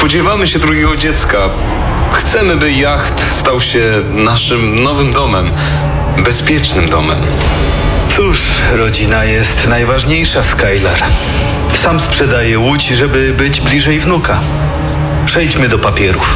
Spodziewamy się drugiego dziecka. Chcemy, by jacht stał się naszym nowym domem, bezpiecznym domem. Cóż, rodzina jest najważniejsza, Skylar. Sam sprzedaję łódź, żeby być bliżej wnuka. Przejdźmy do papierów.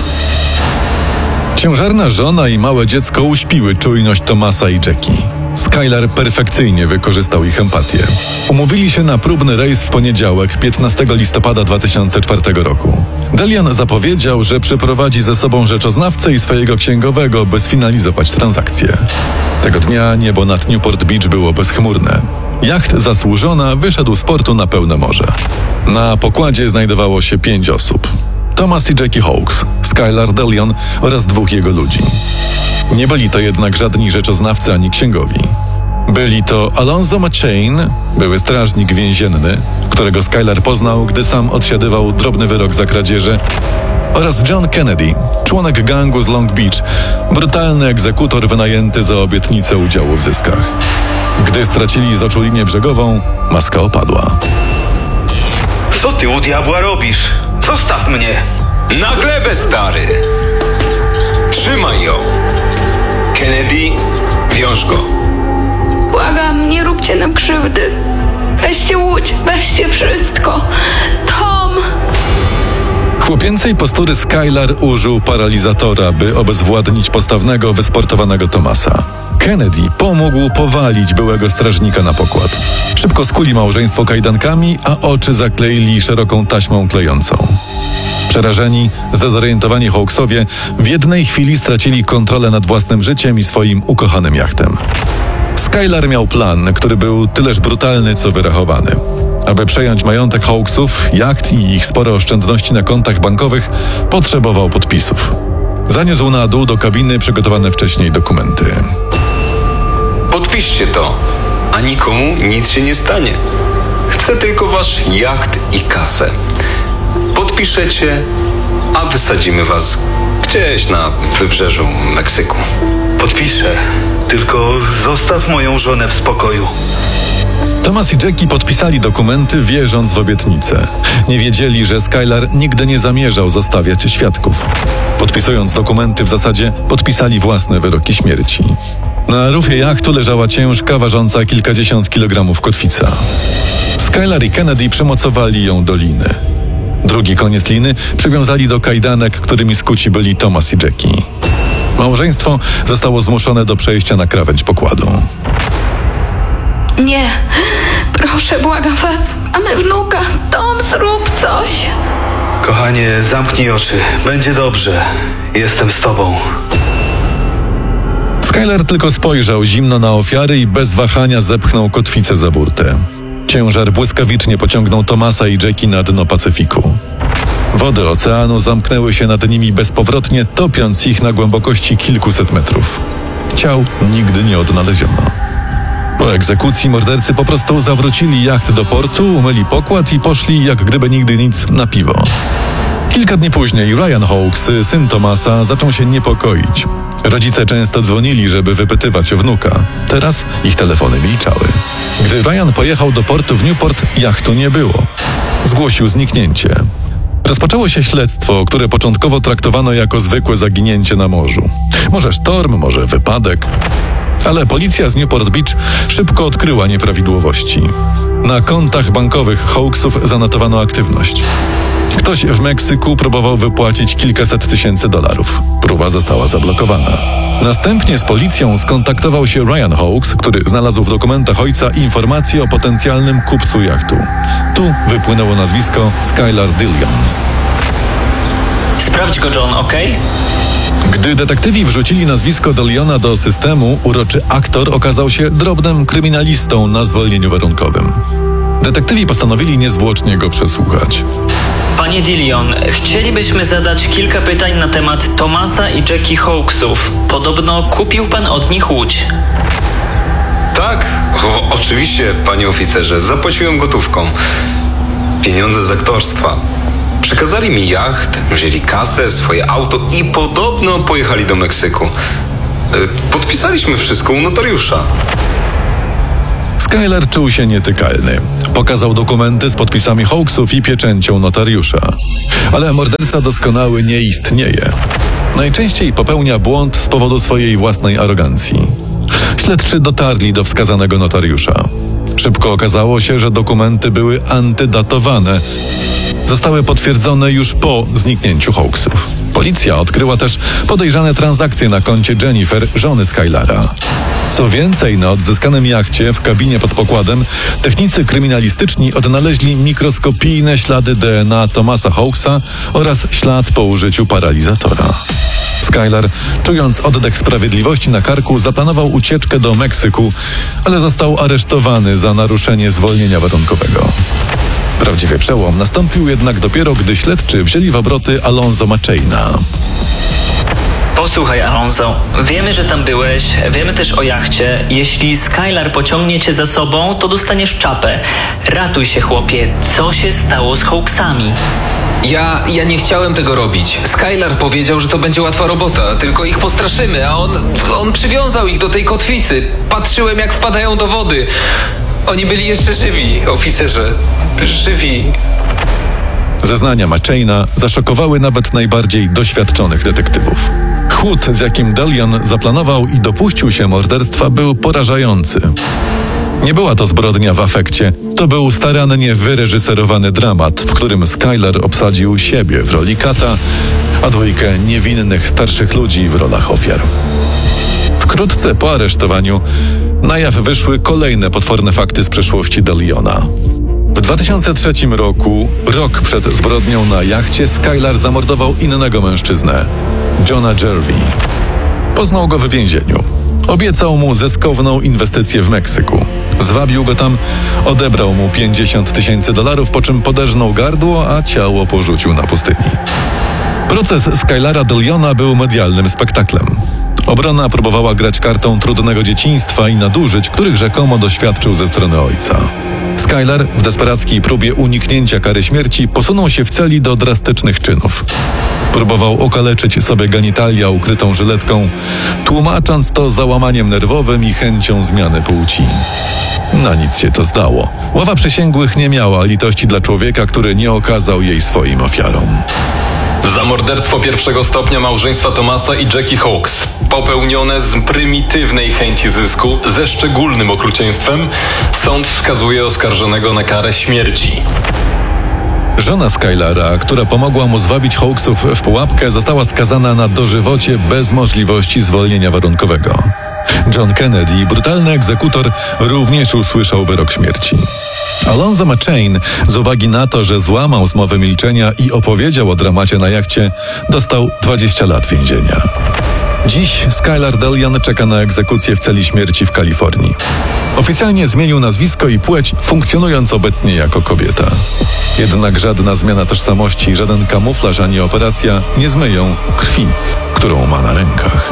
Ciężarna żona i małe dziecko uśpiły czujność Thomasa i Jackie. Skylar perfekcyjnie wykorzystał ich empatię. Umówili się na próbny rejs w poniedziałek, 15 listopada 2004 roku. Delian zapowiedział, że przyprowadzi ze sobą rzeczoznawcę i swojego księgowego, by sfinalizować transakcję. Tego dnia niebo nad Newport Beach było bezchmurne. Jacht Zasłużona wyszedł z portu na pełne morze. Na pokładzie znajdowało się 5 osób. Thomas i Jackie Hawkes, Skylar Delian oraz 2 jego ludzi. Nie byli to jednak żadni rzeczoznawcy ani księgowi. Byli to Alonzo McChain, były strażnik więzienny, którego Skylar poznał, gdy sam odsiadywał drobny wyrok za kradzieże, oraz John Kennedy, członek gangu z Long Beach, brutalny egzekutor wynajęty za obietnicę udziału w zyskach. Gdy stracili z oczu linię brzegową, maska opadła. Co ty u diabła robisz? Zostaw mnie! Na glebę, stary! Trzymaj ją! Kennedy, wiąż go. Błagam, nie róbcie nam krzywdy. Weźcie łódź, weźcie wszystko. Tom! Chłopięcej postury Skylar użył paralizatora, by obezwładnić postawnego, wysportowanego Thomasa. Kennedy pomógł powalić byłego strażnika na pokład. Szybko skuli małżeństwo kajdankami, a oczy zakleili szeroką taśmą klejącą. Przerażeni, zdezorientowani Hawkesowie w jednej chwili stracili kontrolę nad własnym życiem i swoim ukochanym jachtem. Skylar miał plan, który był tyleż brutalny, co wyrachowany. Aby przejąć majątek Hawkesów, jacht i ich spore oszczędności na kontach bankowych, potrzebował podpisów. Zaniósł na dół do kabiny przygotowane wcześniej dokumenty. Podpiszcie to, a nikomu nic się nie stanie. Chcę tylko wasz jacht i kasę. Podpiszecie, a wysadzimy was gdzieś na wybrzeżu Meksyku. Podpiszę, tylko zostaw moją żonę w spokoju. Thomas i Jackie podpisali dokumenty, wierząc w obietnicę. Nie wiedzieli, że Skylar nigdy nie zamierzał zostawiać świadków. Podpisując dokumenty, w zasadzie podpisali własne wyroki śmierci. Na rufie jachtu leżała ciężka, ważąca kilkadziesiąt kilogramów kotwica. Skylar i Kennedy przymocowali ją do liny. Drugi koniec liny przywiązali do kajdanek, którymi skuci byli Thomas i Jackie. Małżeństwo zostało zmuszone do przejścia na krawędź pokładu. Nie, proszę, błagam was. Mamy wnuka. Tom, zrób coś. Kochanie, zamknij oczy. Będzie dobrze. Jestem z tobą. Skylar tylko spojrzał zimno na ofiary i bez wahania zepchnął kotwicę za burtę. Ciężar błyskawicznie pociągnął Thomasa i Jackie na dno Pacyfiku. Wody oceanu zamknęły się nad nimi bezpowrotnie, topiąc ich na głębokości kilkuset metrów. Ciał nigdy nie odnaleziono. Po egzekucji mordercy po prostu zawrócili jacht do portu, umyli pokład i poszli jak gdyby nigdy nic na piwo. Kilka dni później Ryan Hawkes, syn Thomasa, zaczął się niepokoić. Rodzice często dzwonili, żeby wypytywać o wnuka. Teraz ich telefony milczały. Gdy Ryan pojechał do portu w Newport, jachtu nie było. Zgłosił zniknięcie. Rozpoczęło się śledztwo, które początkowo traktowano jako zwykłe zaginięcie na morzu. Może sztorm, może wypadek. Ale policja z Newport Beach szybko odkryła nieprawidłowości. Na kontach bankowych Hawkesów zanotowano aktywność. Ktoś w Meksyku próbował wypłacić kilkaset tysięcy dolarów. Próba została zablokowana. Następnie z policją skontaktował się Ryan Hawkes, który znalazł w dokumentach ojca informacje o potencjalnym kupcu jachtu. Tu wypłynęło nazwisko Skylar Delian. Sprawdź go, John, okej? Gdy detektywi wrzucili nazwisko Deliana do systemu, uroczy aktor okazał się drobnym kryminalistą na zwolnieniu warunkowym. Detektywi postanowili niezwłocznie go przesłuchać. Panie Delian, chcielibyśmy zadać kilka pytań na temat Thomasa i Jackie Hawkesów. Podobno kupił pan od nich łódź. Tak, oczywiście, panie oficerze, zapłaciłem gotówką. Pieniądze z aktorstwa. Przekazali mi jacht, wzięli kasę, swoje auto i podobno pojechali do Meksyku. Podpisaliśmy wszystko u notariusza. Skylar czuł się nietykalny. Pokazał dokumenty z podpisami Hawksów i pieczęcią notariusza. Ale morderca doskonały nie istnieje. Najczęściej popełnia błąd z powodu swojej własnej arogancji. Śledczy dotarli do wskazanego notariusza. Szybko okazało się, że dokumenty były antydatowane. Zostały potwierdzone już po zniknięciu Hawksów. Policja odkryła też podejrzane transakcje na koncie Jennifer, żony Skylara. Co więcej, na odzyskanym jachcie w kabinie pod pokładem technicy kryminalistyczni odnaleźli mikroskopijne ślady DNA Thomasa Hawksa oraz ślad po użyciu paralizatora. Skylar, czując oddech sprawiedliwości na karku, zaplanował ucieczkę do Meksyku, ale został aresztowany za naruszenie zwolnienia warunkowego. Prawdziwy przełom nastąpił jednak dopiero, gdy śledczy wzięli w obroty Alonzo Machaina. Posłuchaj, Alonso, wiemy, że tam byłeś, wiemy też o jachcie. Jeśli Skylar pociągnie cię za sobą, to dostaniesz czapę. Ratuj się, chłopie. Co się stało z Hawksami? Ja nie chciałem tego robić. Skylar powiedział, że to będzie łatwa robota, tylko ich postraszymy, a on przywiązał ich do tej kotwicy. Patrzyłem, jak wpadają do wody. Oni byli jeszcze żywi, oficerze. Żywi. Zeznania Machaina zaszokowały nawet najbardziej doświadczonych detektywów. Chłód, z jakim Delion zaplanował i dopuścił się morderstwa, był porażający. Nie była to zbrodnia w afekcie, to był starannie wyreżyserowany dramat, w którym Skylar obsadził siebie w roli kata, a dwójkę niewinnych starszych ludzi w rolach ofiar. Wkrótce po aresztowaniu na jaw wyszły kolejne potworne fakty z przeszłości Deliona. W 2003 roku, rok przed zbrodnią na jachcie, Skylar zamordował innego mężczyznę, Johna Jervy. Poznał go w więzieniu. Obiecał mu zyskowną inwestycję w Meksyku. Zwabił go tam, odebrał mu $50 000, po czym poderżnął gardło, a ciało porzucił na pustyni. Proces Skylara Deliona był medialnym spektaklem. Obrona próbowała grać kartą trudnego dzieciństwa i nadużyć, których rzekomo doświadczył ze strony ojca. Skylar w desperackiej próbie uniknięcia kary śmierci posunął się w celi do drastycznych czynów. Próbował okaleczyć sobie genitalia ukrytą żyletką, tłumacząc to załamaniem nerwowym i chęcią zmiany płci. Na nic się to zdało. Ława przysięgłych nie miała litości dla człowieka, który nie okazał jej swoim ofiarom. Za morderstwo pierwszego stopnia małżeństwa Thomasa i Jackie Hawks, popełnione z prymitywnej chęci zysku, ze szczególnym okrucieństwem, sąd wskazuje oskarżonego na karę śmierci. Żona Skylara, która pomogła mu zwabić Hawksów w pułapkę, została skazana na dożywocie bez możliwości zwolnienia warunkowego. John Kennedy, brutalny egzekutor, również usłyszał wyrok śmierci. Alonzo Machain, z uwagi na to, że złamał zmowę milczenia i opowiedział o dramacie na jachcie, dostał 20 lat więzienia. Dziś Skylar Delion czeka na egzekucję w celi śmierci w Kalifornii. Oficjalnie zmienił nazwisko i płeć, funkcjonując obecnie jako kobieta. Jednak żadna zmiana tożsamości, żaden kamuflaż ani operacja nie zmyją krwi, którą ma na rękach.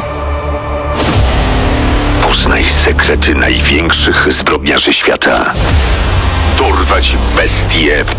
Poznaj sekrety największych zbrodniarzy świata. Dorwać bestie